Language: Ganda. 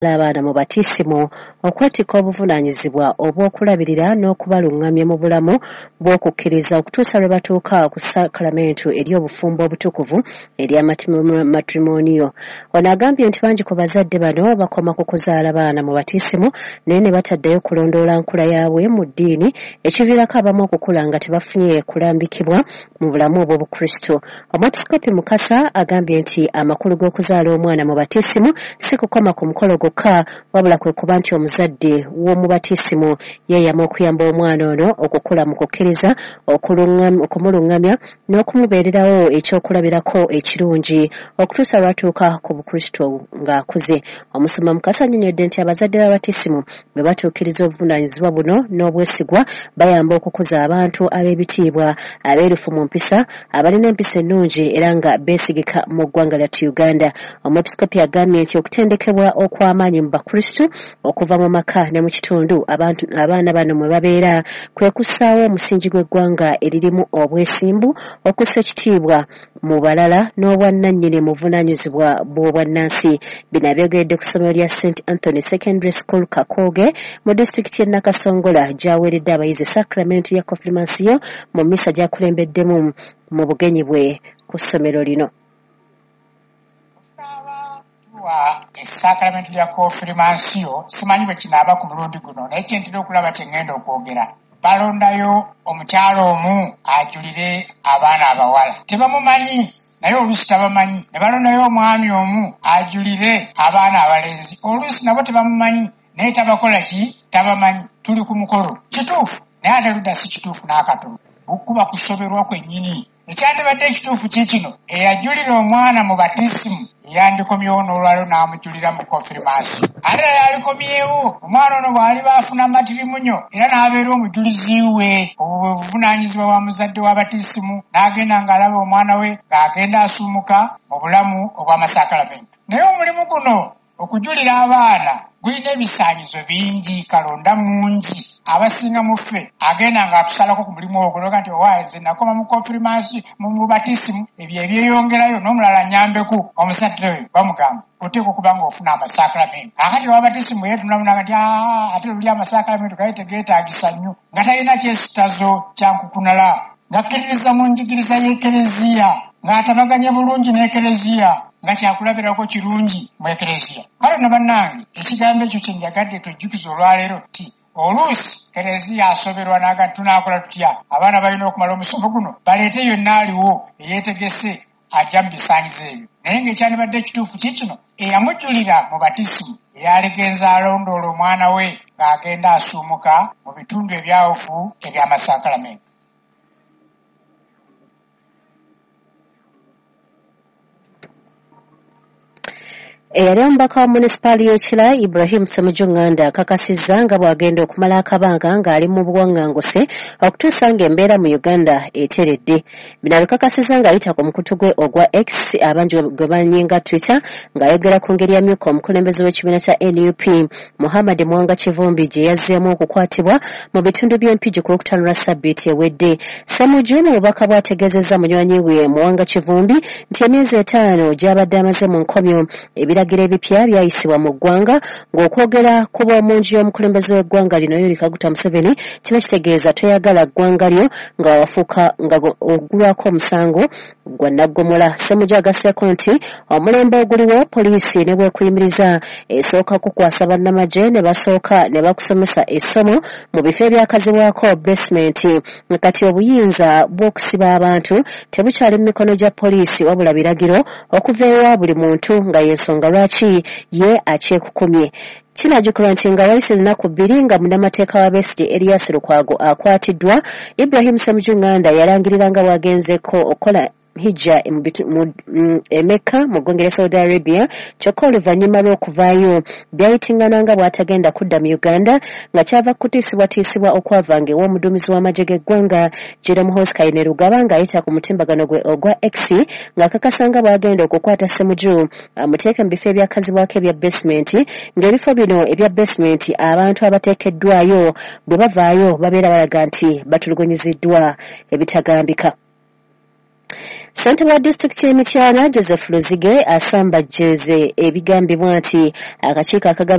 abaana mu batisimu okwetikka obuvunaanyizibwa obw'okulabirira n'okubalungamya mu bulamu bw'okukkiriza okutuusa lwe batuuka ku sakramentu eri obufumbo obutukuvu erya matrimoniyo. Ono agambye nti bangi ku bazadde bano bakoma ku kuzaala baana mu batisimu naye ne bataddayo kulondoola nkula yaabwe mu ddiini ekiviirako abamu okukula nga tebafunye kulambikibwa mu bulamu obw'obukristo. Omwepisikoopi Mukasa agambye nti amakulu g'okuzaala omwana mu batisimu si kukoma ku mukolo gwokka wabula kwe kuba nti omuzadde w'omu batisimu yeeyama okuyamba omwana ono okukula mu kukkiriza, okumulungamya n'okumubeererawo ekyokulabirako ekirungi okutuusa lwatuuka ku bukristo ng'akuze. Omusumba Mukasa annyonnyodde nti abazadde b'abatisimu bwe batuukiriza obuvunaanyizibwa buno n'obwesigwa bayamba okukuza abantu ab'ebitiibwa, abeerufu mu mpisa, abalina empisa ennungi era nga beesigika mu ggwanga lyattu Uganda. Omwepisikoopi agambye nti okutendekebwa okw'amaanyi mu bakristo okuva mu maka ne mu kitundu abaana bano mwe babeera kwe kussaawo omusingi gw'eggwanga eririmu obwesimbu, okussa ekitiibwa mu balala n'obwannannyini mu buvunaanyizibwa bw'obwannansi. Bino abyogeredde ku ssomero lya St Anthony Secondary School Kakooge mu disitulikiti y'e Nakasongola gy'aweeredde abayizi sakramenti ya konfirmasiyo mu mmisa gy'akulembeddemu mu bugenyi bwe ku ssomero lino. Esakramenti lya konfirmasiyo simanyi bwe kinaaba ku mulundi guno naye kyentera okulaba kye ŋŋenda okwogera. Balondayo omukyalo omu ajulire abaana abawala, tebamumanyi naye oluusi tabamanyi. Ne balondayo omwami omu ajulire abaana abalenzi, oluusi nabo tebamumanyi naye tabakola ki, tabamanyi. Tuli ku mukolo kituufu naye ate ludda si kituufu n'akatono, okuba kusoberwa kwennyini. Ekyandibadde ekituufu kiikino, eyajulira omwana mu batisimu yandikomyewo n'olwalo n'amujulira mu konfirmasiyo. Ate yalikomyewo omwana ono bw'ali baafuna matirimunyo era n'abeera omujulizi we obuvunaanyizibwa bwa muzadde w'abatisimu, n'agenda ng'alaba omwana we ng'agenda asuumuka mu bulamu obw'amasakalamenti. Naye omulimu guno okujulira abaana gulina ebisaanyizo bingi, kalonda mungi. Abasinga mu ffe agenda ng'atusalako ku mulimu ogwo nti owaaze nakoma mu konfirmasiyo mu batisimu, ebyo ebyeyongerayo n'omulala nyambeku omusajja oyo bamugamba oteeka okuba ng'ofuna amasakramenti. Akati owabatisimu yeetunamunaga nti ate luli amasakramenti gaye tegeetaagisa nnyo, nga talina kyesitazo kyankukunala, ng'akkiririza mu njigiriza y'ekereziya, ng'atabaganya bulungi n'ekereziya, nga kyakulabirako kirungi mu ekereziya. Kale na bannange ekigambo ekyo kye njagadde twejjukiza olwaleero ti oluusi kereziya asoberwa naga tunaakola tutya, abaana balina okumala omusomo guno baleete yonna aliwo eyeetegese ajja mu bisaanyizo ebyo. Naye ng'ekyandibadde ekituufu kiikino, eyamujulira mu batisimu eyalegenza alondoola omwana we ng'agenda asuumuka mu bitundu ebyawufu eby'amasakalamenti. Eyali omubaka wa munisipaali y'Ekira Ibrahim Ssemujju Nganda akakasizza nga bw'agenda okumala akabanga ng'ali mu buwaŋŋanguse okutuusa ng'embeera mu Uganda eteredde. Bino abikakasizza ng'ayita ku mukutu gwe ogwa X abangi gwe banyinga Twitter ng'ayogera ku ngeri yamyuka omukulembeze w'ekibiina kya NUP Muhammad Mwanga Kivumbi gye yazzeemu okukwatibwa mu bitundu by'Empigi ku Lwokutaano lwa Ssabbiiti ewedde. Ssemujju mu bubaka bw'ategeezezza munywanyi we Mwanga Kivumbi nti emyezi 5 gy'abadde amaze mu nkomyo ebiragiro ebipya byayisibwa mu ggwanga ng'okwogera ku bw'omungi y'omukulembeze w'eggwanga lino Yoweri Kaguta Museveni kiba kitegeeza toyagala ggwanga lyo nga wafuuka nga ogulwako omusango gwa naggomola. Ssemujju agasseeko nti omulembe oguliwo poliisi ne bwekuyimiriza esooka kukwasa bannamagye ne basooka ne bakusomesa essomo mu bifo ebyakazibwako basement. Kati obuyinza bw'okusiba abantu tebukyali mu mikono gya poliisi wabula biragiro okuva ewa buli muntu nga y'ensonga lwaki ye akyekukumye. Kinajjukirwa nti nga wayise ennaku 2 nga munnamateeka wa Besigye Erias Lukwago akwatiddwa, Ibrahim Ssemujju Nganda yalangirira nga bw'agenzeko okukola hijja Mecca mu ggwanga lya Saudi Arabia, kyokka oluvannyuma lw'okuvaayo byayitingana nga bw'atagenda kudda mu Uganda nga kyava kutiisibwatiisibwa okwavanga ew'omuduumizi w'amagye g'eggwanga Jerome Horse Kainerugaba ng'ayita ku mutimbagano gwe ogwa X ng'akakasa nga bw'agenda okukwata Ssemujju amuteeke mu bifo ebyakazibwako ebya basement, ng'ebifo bino ebya basement abantu abateekeddwayo bwe bavaayo babeera balaga nti batulugunyiziddwa ebitagambika. Ssentebe wa disitulikiti y'e Mityana Joseph Luzige asambajjeze ebigambibwa nti akakiiko akagaba